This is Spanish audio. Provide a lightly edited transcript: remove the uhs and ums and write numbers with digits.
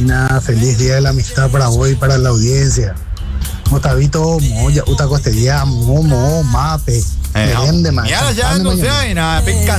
China, feliz día de la amistad para vos y para la audiencia. Gustavito, moya, uta costería, momo, mape, merende, Ya, no sé, nada,